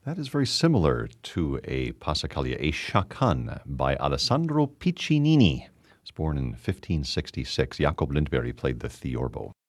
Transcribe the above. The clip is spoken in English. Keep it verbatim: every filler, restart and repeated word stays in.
That is very similar to a Passacaglia, a Chacan by Alessandro Piccinini. He was born in fifteen sixty-six. Jacob Lindbergh played the theorbo.